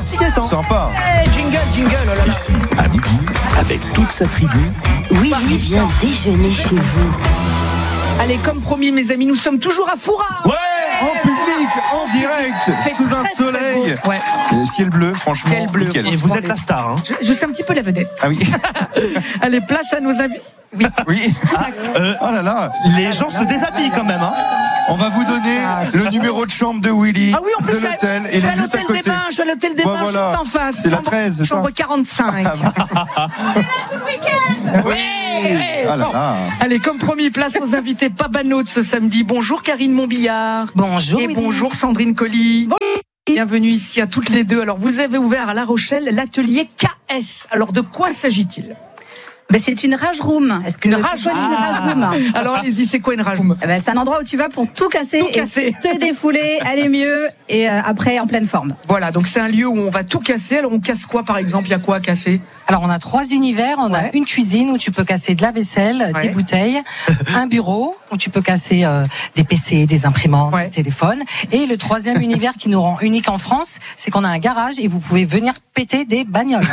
Merci Gaëtan. Sympa. Jingle, oh là là. Ici, à midi, avec toute sa tribu. Willy vient déjeuner chez vous. Allez, comme promis, mes amis, nous sommes toujours à Foura. Ouais, en public, en direct, sous un soleil. Ouais. Ciel bleu, franchement. Ciel bleu. Nickel. Et vous êtes la star. Hein. Je suis un petit peu la vedette. Ah oui. Allez, place à nos amis. Oui. Oui. Oh là là. Les gens se déshabillent quand même. Hein. On va vous donner le numéro de chambre de Willy, Ah oui, en plus, de l'hôtel. je suis à l'hôtel des Bains, je suis à l'hôtel des Bains, Voilà. juste en face. C'est la 13, c'est ça Chambre 45. Oui. Ah là là. Allez, comme promis, place aux invités pas banaux de ce samedi. Bonjour Karine Montbillard. Bonjour. Et bonjour Sandrine Colli. Bienvenue ici à toutes les deux. Alors, vous avez ouvert à La Rochelle l'atelier KS. Alors, de quoi s'agit-il? C'est une rage room. Est-ce que Une tu rage connais une rage room? Alors, allez-y, c'est quoi une rage room? C'est un endroit où tu vas pour tout casser, Tout casser. et te défouler, aller mieux et après en pleine forme. Voilà, donc c'est un lieu où on va tout casser. Alors, on casse quoi, par exemple? Il y a quoi à casser? Alors, on a 3 univers. On a une cuisine où tu peux casser de la vaisselle, des bouteilles, un bureau où tu peux casser des PC, des imprimantes, des téléphones. Et le 3e univers qui nous rend unique en France, c'est qu'on a un garage et vous pouvez venir péter des bagnoles.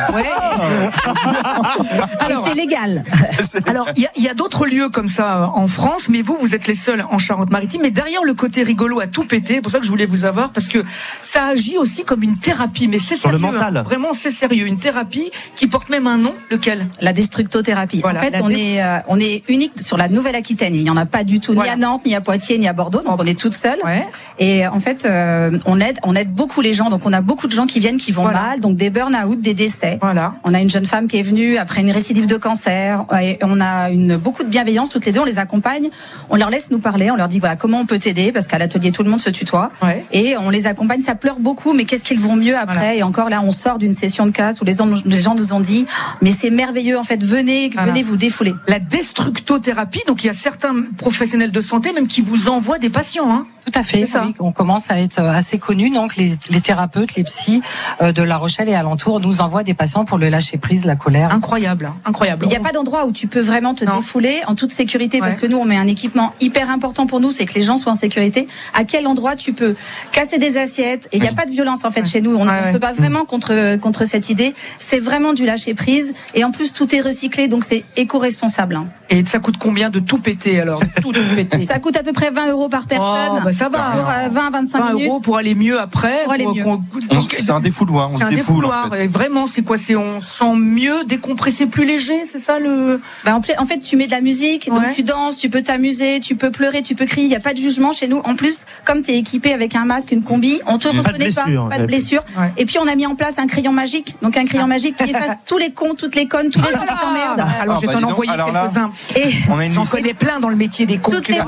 Alors, c'est légal. Alors, il y a d'autres lieux comme ça en France, mais vous êtes les seuls en Charente-Maritime. Mais derrière le côté rigolo à tout péter, c'est pour ça que je voulais vous avoir, parce que ça agit aussi comme une thérapie. Mais c'est sur sérieux, le mental. Vraiment, c'est sérieux. Une thérapie qui porte même un nom. Lequel? La destructothérapie. Voilà, en fait, on est unique sur la Nouvelle-Aquitaine. Il n'y en a pas du tout ni à Nantes, ni à Poitiers, ni à Bordeaux. Donc on est toute seule. Et en fait, on aide beaucoup les gens. Donc on a beaucoup de gens qui viennent, qui vont mal. Donc des burn-out, des décès. On a une jeune femme qui est venue après une récidive de cancer. Et on a beaucoup de bienveillance toutes les deux. On les accompagne. On leur laisse nous parler. On leur dit voilà comment on peut t'aider, parce qu'à l'atelier tout le monde se tutoie. Et on les accompagne. Ça pleure beaucoup, mais qu'est-ce qu'ils vont mieux après? Et encore là, on sort d'une session de casse où les gens nous ont dit mais c'est merveilleux en fait. Venez vous défouler. La destructothérapie. Donc il y a certains professionnels de santé même qui vous envoient des patients. Hein. Tout à fait. Oui, on commence à être assez connus. Donc les thérapeutes, les psys de La Rochelle et alentour nous envoient des patients pour le lâcher prise, la colère. Incroyable, incroyable. Il n'y a pas d'endroit où tu peux vraiment te défouler en toute sécurité, parce que nous on met un équipement hyper important pour nous, c'est que les gens soient en sécurité. À quel endroit tu peux casser des assiettes? Et il n'y a pas de violence en fait chez nous. On se bat vraiment contre cette idée. C'est vraiment du lâcher prise. Et en plus tout est recyclé, donc c'est éco-responsable. Et ça coûte combien de tout péter alors? Tout péter. Ça coûte à peu près 20 € par personne. Oh, ça va. Pour 20-25 20 minutes. € pour aller mieux après. Pour aller mieux. C'est un défouloir. On c'est se un défoule. défouloir. En fait. Et vraiment, c'est quoi? C'est on sent mieux, décompressé, plus léger, c'est ça le. En fait, tu mets de la musique, donc tu danses, tu peux t'amuser, tu peux pleurer, tu peux crier. Il n'y a pas de jugement chez nous. En plus, comme tu es équipé avec un masque, une combi, on te reconnaît pas de blessure. Et puis on a mis en place un crayon magique. Donc un crayon magique qui efface tous les cons, toutes les connes, tous les gens qui t'emmerdent. Alors je vais t'en envoyer quelques-uns. Et j'en connais plein dans le métier des cons. Toutes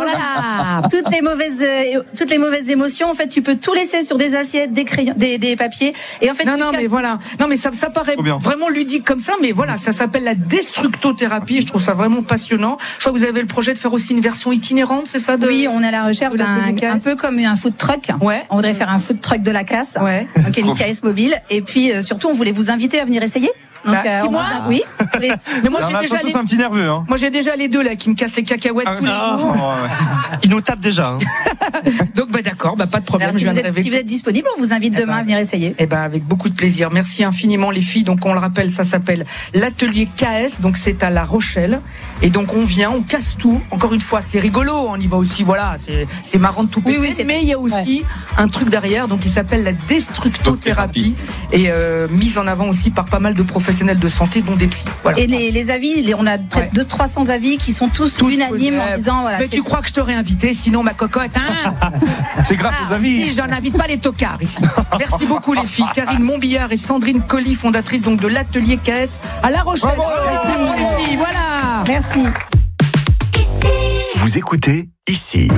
les mauvaises émotions, en fait, tu peux tout laisser sur des assiettes, des crayons, des papiers. Et en fait, mais ça paraît vraiment ludique comme ça, mais voilà, ça s'appelle la destructothérapie. Je trouve ça vraiment passionnant. Je crois que vous avez le projet de faire aussi une version itinérante, c'est ça? Oui, on est à la recherche un peu comme un food truck. On voudrait faire un food truck de la casse. Donc une KS mobile. Et puis surtout, on voulait vous inviter à venir essayer. Donc, moi oui. Mais moi, j'ai déjà c'est un petit nerveux. Hein. Moi, j'ai déjà les deux là qui me cassent les cacahuètes tous les jours. Ils nous tapent déjà. Hein. Donc, d'accord, pas de problème. Si vous êtes disponible, on vous invite demain à venir essayer. Avec beaucoup de plaisir. Merci infiniment les filles. Donc, on le rappelle, ça s'appelle l'atelier KS. Donc, c'est à La Rochelle. Et donc, on vient, on casse tout. Encore une fois, c'est rigolo. On y va aussi. Voilà, c'est marrant de tout péter. Oui, mais il y a aussi un truc derrière. Donc, il s'appelle la destructothérapie et mise en avant aussi par pas mal de professionnels de santé, dont des psys. Voilà. Et les avis, on a près de 300 avis qui sont tous unanimes en disant voilà. Mais tu crois que je t'aurais invité, sinon ma cocotte, hein? C'est grâce aux avis. Si, j'en invite pas les tocards ici. Merci beaucoup les filles. Karine Montbillard et Sandrine Colli, fondatrices donc de l'atelier KS à La Rochelle. Merci les filles, voilà. Merci. Vous écoutez Ici.